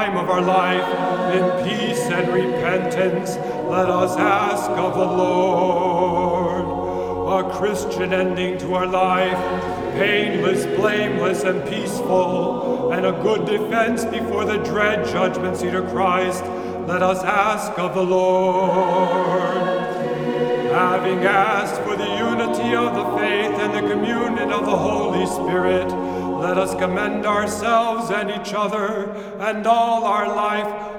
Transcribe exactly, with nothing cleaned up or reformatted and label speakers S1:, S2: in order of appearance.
S1: Time of our life, in peace and repentance, let us ask of the Lord. A Christian ending to our life, painless, blameless, and peaceful, and a good defense before the dread judgment seat of Christ, let us ask of the Lord. Having asked for the unity of the faith and the communion of the Holy Spirit, let us commend ourselves and each other and all our life